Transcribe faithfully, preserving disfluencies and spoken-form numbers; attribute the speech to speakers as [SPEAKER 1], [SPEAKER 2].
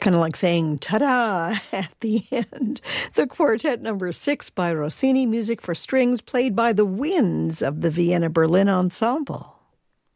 [SPEAKER 1] kind of like saying ta-da at the end. The Quartet Number Six by Rossini, music for strings played by the Winds of the Vienna Berlin Ensemble.